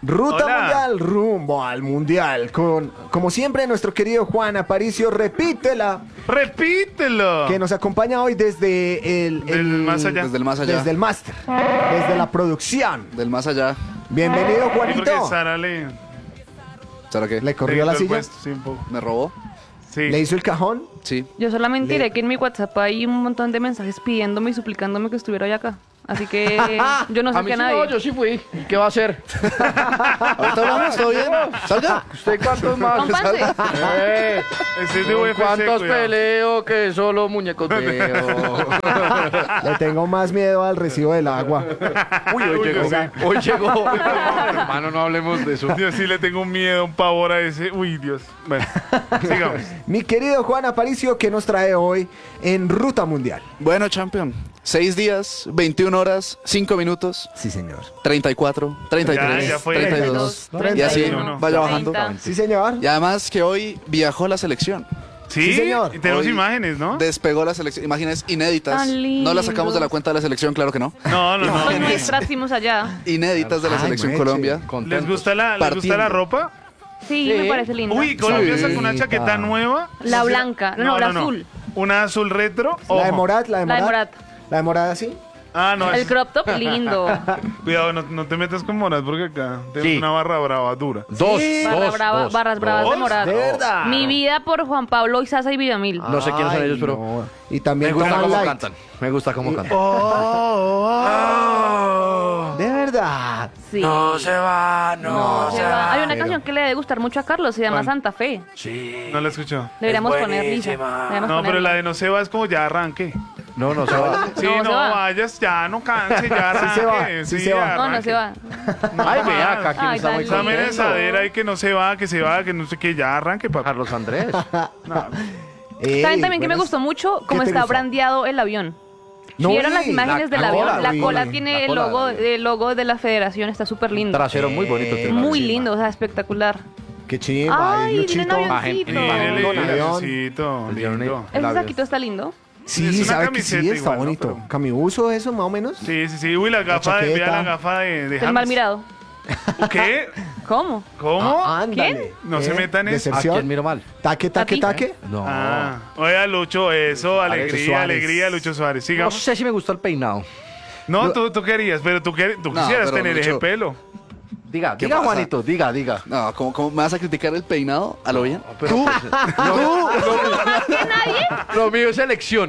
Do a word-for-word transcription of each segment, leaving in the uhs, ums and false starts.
Ruta Hola. Mundial, rumbo al Mundial. Con, como siempre, nuestro querido Juan Aparicio, repítela, Repítelo. que nos acompaña hoy desde el, Del el- más allá. Desde el más allá. Desde el máster, desde la producción. Del más allá. Bienvenido, Sí, porque Juanito. Sara le, ¿Será que ¿Le corrió la le quitó el silla? puesto, sí, un poco. me robó? Sí. ¿Le hizo el cajón? Sí. Yo solamente Le- diré que en mi WhatsApp hay un montón de mensajes pidiéndome y suplicándome que estuviera hoy acá. Así que yo no sé A mí qué a sí nadie. no, yo sí fui. ¿Y qué va a hacer? Ahorita hablamos, ¿todo bien? ¿Salga? ¿Usted cuántos más? Companse. Eh, Ese es de U F C, ¿Cuántos cuidado. peleo que solo muñecos veo? Le tengo más miedo al recibo del agua. Uy, hoy Uy, llegó. yo sí. Hoy llegó. Hermano, no hablemos de eso. Yo sí le tengo un miedo, un pavor a ese. Uy, Dios. Bueno, sigamos. Mi querido Juan Aparicio, ¿qué nos trae hoy en Ruta Mundial? Bueno, champion. Seis días, veintiuna horas, cinco minutos, Sí, señor. treinta y cuatro, treinta y tres, Ya, ya fue. treinta y dos. Y así treinta y uno, vaya bajando. treinta. Sí, señor. Y además que hoy viajó la selección. Sí, Sí, señor. y tenemos Hoy imágenes, ¿no? Despegó la selección. Imágenes inéditas. Tan No las sacamos de la lindos. cuenta de la selección, claro que no. No, no, no. Con nuestras fuimos allá. Inéditas de la Ay, selección meche. Colombia. ¿Les gusta la, ¿les gusta la Partiendo. ropa? Sí, Sí. me parece linda. Uy, Colombia Sí. sacó una chaqueta nueva. La blanca, no, la azul. Una azul retro. La de ojo. Morat, la de La de Morat. Morat. La de Morat, así. Ah, no. El es- crop top lindo. Cuidado, no, no te metas con Morat porque acá tenemos Sí. una barra brava dura. Dos, Barra dos, brava- dos. barras bravas de ¿Dos? Morat. De verdad. Mi vida por Juan Pablo Izaza y Villamil. No sé quiénes son Ay, ellos, pero no. Y me también gusta toman cómo light. cantan. Me gusta cómo cantan. De verdad. Sí. No se va, No, se va. Hay una pero- canción que le debe gustar mucho a Carlos, se llama ¿Cuál? Santa Fe. Sí. No la escuchó. Deberíamos Es poner Lisa. buenísima. Deberíamos No, pero ponerla. la de no se va es como ya arranque. No, no se va. Sí, No, no, se va. vayas, ya no canse, ya arranque. Sí se va, sí se va. ya No, no arranque. se va. Ay, ve acá, quien Ay, está muy tan Esa lindo. amenazadera y que no se va, que se va, que no sé qué, ya arranque, papá. Carlos Andrés. No. Ey, ¿Saben también que me buenas- gustó mucho cómo ¿Qué te está gustó? brandeado el avión? No ¿Vieron vi. las imágenes La- del la avión? cola, La vi. cola La tiene el cola logo, del el logo de la federación, está súper lindo. Trasero muy bonito. Eh, tiene. Muy chimba. lindo, o sea, espectacular. Qué chimba. Ay, el tienen Luchito. avioncito. Mírele, Con el avión. avioncito, El lindo. avión. Ese avión. saquito está lindo. Sí, Es una sabe que sí, camiseta está igual, ¿no? bonito. Pero- Camibuso, eso, más o menos. Sí, sí, sí. Uy, la gafa de, chaqueta. vea la gafa de, de El mal James. mirado. ¿Qué? ¿Cómo? ¿Cómo? Ah, ándale. No se metan en eso. ¿A Deserción. quién miro mal? Taque, ¿A taque, ti? taque. No. Ah, oiga, Lucho, eso, alegría, Suárez. alegría, Lucho Suárez. No Sigamos. sé si me gustó el peinado. No, tú, tú querías, pero tú, quer- tú No, quisieras pero, tener ese Lucho. pelo. Diga, ¿Qué diga, pasa? Juanito, diga, diga. No, ¿cómo, cómo me vas a criticar el peinado? ¿A lo bien? Pero, pues, no, lo mío es elección.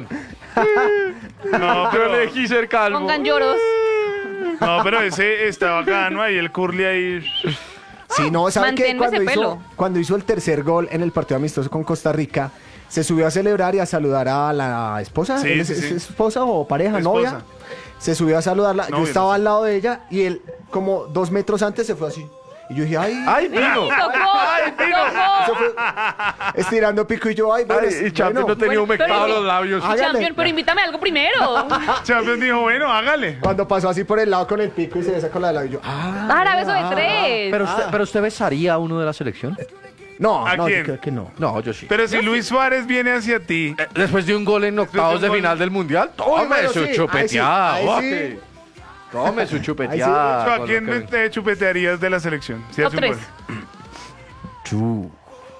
No, Yo pero, elegí ser calvo. Pongan lloros. no, pero ese está bacano ahí, el curly ahí. Sí, no, ¿sabe qué? Manténme Cuando ese hizo, pelo. cuando hizo el tercer gol en el partido amistoso con Costa Rica, se subió a celebrar y a saludar a la esposa. Sí, ¿Él sí, es, es sí. esposa o pareja, Esposa. novia? Se subió a saludarla. Yo Novia, estaba no sé. al lado de ella y él, como dos metros antes, se fue así. Y yo dije, ay, ¡Ay, vino! ¡Tocó! ¡Tocó! estirando pico y yo, ay, bueno, Ay, es- y Champion bueno, no tenía Bueno, humectados pero- los labios. Hágale. Champion, pero invítame a algo primero. Champions dijo, bueno, hágale. Cuando pasó así por el lado con el pico y se besa con la de lado, y yo, ah. Ahora beso de tres. Pero usted, pero usted besaría a uno de la selección. No, ¿A no, quién? yo creo que no. No, yo sí. Pero si Luis Suárez viene hacia ti, Eh, Después de un gol en octavos de de un final gol. del mundial, tome bueno, su sí, chupeteada. ahí sí, ahí oye. sí. Tome su chupeteada. ¿a con quién lo que- te chupetearías de la selección? Si O hace un tres. gol. Chu.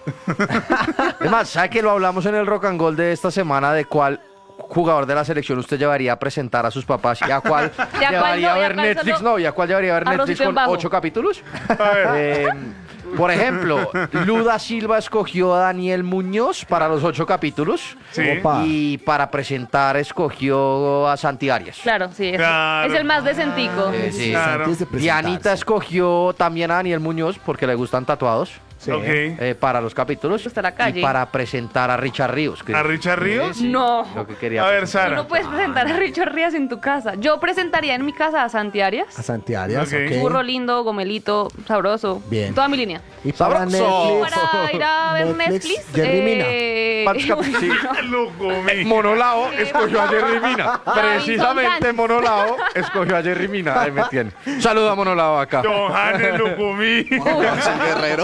Es más, ¿sabe que lo hablamos en el Rock and Roll de esta semana de cuál jugador de la selección usted llevaría a presentar a sus papás y a cuál cuál llevaría no, a y a ver cuál Netflix? solo No, ¿y a cuál llevaría a ver Netflix arrocito en con bajo? ocho capítulos? A ver. Eh, por ejemplo, Luda Silva escogió a Daniel Muñoz para los ocho capítulos. Sí. Opa. Y para presentar escogió a Santi Arias. Claro, sí, es, Claro. es el más decentico. Eh, sí. Claro. Antes de Dianita presentarse. escogió también a Daniel Muñoz porque le gustan tatuados. Sí. Ok. eh, para los capítulos Está la calle. y para presentar a Richard Ríos. que- ¿A Richard Ríos? Sí, sí, No. Lo que quería A ver, presentar. Tú Sara. no puedes presentar a Richard Rías en tu casa. Yo presentaría en mi casa a Santi Arias. A Santi Arias, Ok. ok. Burro lindo, gomelito, sabroso. Bien. Toda mi línea. Y para Sabroso. Netflix. Para ir a ver Netflix. Jerry Mina. eh, ¿Cuántos cap- sí. Loco, mi. Monolao escogió a Jerry Mina. Precisamente Sanz. Monolao escogió a Jerry Mina. Ahí me tiene. Un saludo a Monolao acá. Johannes Lucumí. Juan Guerrero.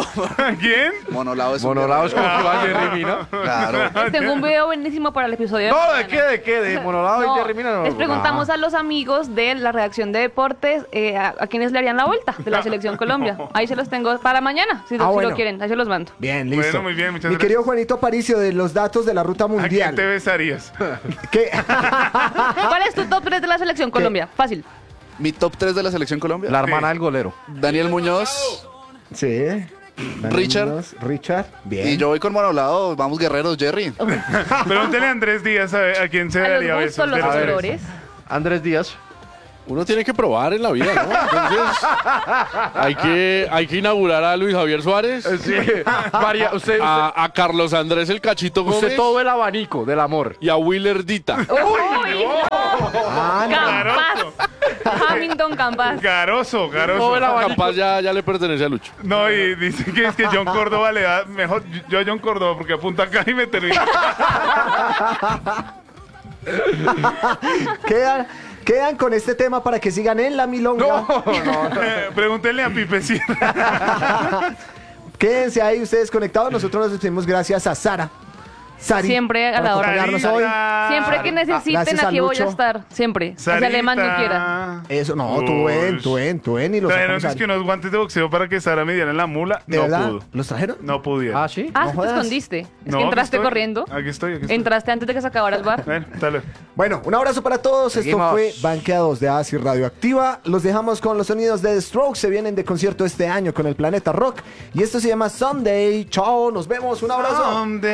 ¿Quién? Monolao es un Monolao es como guerrero. que va Jerry Mina. Claro. Les tengo un video buenísimo para el episodio de No, ¿de mañana. qué? ¿De qué? ¿De Monolao No, y Jerry Mina? No, les preguntamos a los amigos de la redacción de deportes eh, a, a quienes le harían la vuelta de la selección Colombia. Ahí se los tengo para mañana, si, lo- Ah, si bueno. lo quieren. Ahí se los mando. Bien, listo. Bueno, muy bien, muchas Mi gracias. querido Juanito Aparicio, de los datos de la ruta ¿A quién mundial. te besarías? ¿Qué? ¿Cuál es tu top tres de la selección Colombia? Fácil. Mi top tres de la selección Colombia. La hermana del golero. Daniel Muñoz. Sí. Richard. Muñoz, Richard. Bien. Y yo voy con Monolao. Vamos, guerreros, Jerry. Pregúntele a Andrés Díaz a, ver a quién se A daría los besos. gustos, los de los tres. colores. Andrés Díaz. Uno tiene que probar en la vida, ¿no? Entonces, hay que, hay que inaugurar a Luis Javier Suárez, Eh, Sí. María, usted, usted, a, a Carlos Andrés el Cachito Gómez usted todo el abanico del amor. y a Willer Dita. ¡Uy! Ah, no. Campas. Hamilton Campas. Garoso, garoso. Todo el abanico. Capaz ya, ya le pertenece a Lucho. No, y dice que es que John Córdoba le da mejor. Yo a John Córdoba porque apunta acá y me termina. Quedan, quedan con este tema para que sigan en la milonga. Pregúntenle a Pipe Sierra. Quédense ahí ustedes conectados. Nosotros nos despedimos gracias a Sara. Sari, Siempre a por la orden. acompañarnos hoy. Siempre que necesiten, Gracias a aquí voy a Lucho. estar. Siempre. Si alemán no quiera. Eso, no, tú ven, Uy. tú ven, tú ven y los Trajeron sacamos es que al- unos guantes de boxeo para que Sara me diera en la mula. ¿De No verdad? pudo. ¿Los trajeron? No pudieron. Ah, sí. Ah, No te jodas. escondiste. Es No, que aquí entraste estoy. corriendo. Aquí estoy, aquí estoy. Entraste antes de que se acabara el bar. Ven, dale. Bueno, un abrazo para todos. Seguimos. Esto fue Banqueados de Acid Radioactiva. Los dejamos con los sonidos de The Strokes. Se vienen de concierto este año con el Planeta Rock. Y esto se llama Someday. Chao, nos vemos. Un abrazo. Someday.